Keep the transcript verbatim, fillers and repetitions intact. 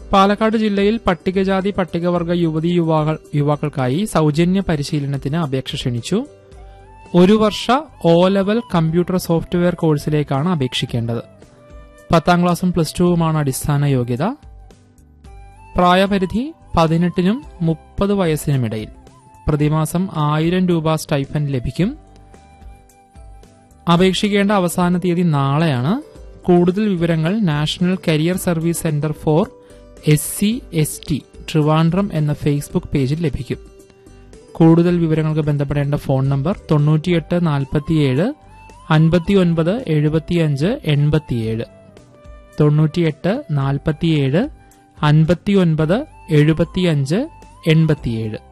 പാലക്കാട് ജില്ലയിൽ പട്ടികജാതി പട്ടികവർഗ യുവതീ യുവാക്കൾ യുവാക്കൾക്കായി സൌജന്യ പരിശീലനത്തിന് അപേക്ഷ ക്ഷണിച്ചു. ഒരു വർഷ ഒ ലെവൽ കമ്പ്യൂട്ടർ സോഫ്റ്റ്വെയർ കോഴ്സിലേക്കാണ് അപേക്ഷിക്കേണ്ടത്. പത്താം ക്ലാസും പ്ലസ് ടുവുമാണ് അടിസ്ഥാന യോഗ്യത. പ്രായപരിധി പതിനെട്ടിനും മുപ്പത് വയസ്സിനുമിടയിൽ. പ്രതിമാസം ആയിരം രൂപ സ്റ്റൈഫൻഡ് ലഭിക്കും. അപേക്ഷിക്കേണ്ട അവസാന തീയതി നാളെയാണ്. കൂടുതൽ വിവരങ്ങൾ national career service centre for S C S T Trivandrum എന്ന ഫേസ്ബുക്ക് പേജിൽ ലഭിക്കും. കൂടുതൽ വിവരങ്ങൾക്ക് ബന്ധപ്പെടേണ്ട ഫോൺ നമ്പർ തൊണ്ണൂറ്റിയെട്ട് നാൽപ്പത്തിയേഴ് അൻപത്തി ഒൻപത് എഴുപത്തിയഞ്ച് എൺപത്തിയേഴ് തൊണ്ണൂറ്റിയെട്ട് നാൽപ്പത്തിയേഴ് അൻപത്തി ഒൻപത് എഴുപത്തിയഞ്ച് എൺപത്തിയേഴ്.